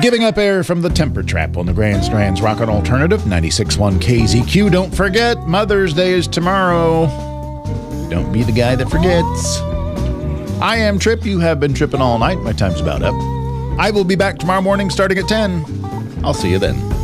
Giving up air from the Temper Trap on the Grand Strand's Rockin' Alternative 96.1 KZQ. Don't forget, Mother's Day is tomorrow. Don't be the guy that forgets. I am Trip. You have been tripping all night. My time's about up. I will be back tomorrow morning starting at 10. I'll see you then.